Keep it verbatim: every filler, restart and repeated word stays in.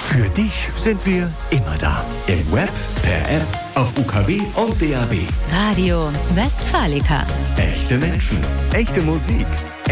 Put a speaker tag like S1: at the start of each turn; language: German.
S1: Für dich sind wir immer da. Im Web, per App, auf U K W und D A B.
S2: Radio Westfalica.
S1: Echte Menschen, echte Musik.